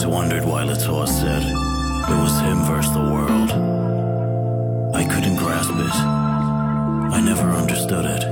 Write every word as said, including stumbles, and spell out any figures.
always wondered why Latour said it was him versus the world. I couldn't grasp it. I never understood it.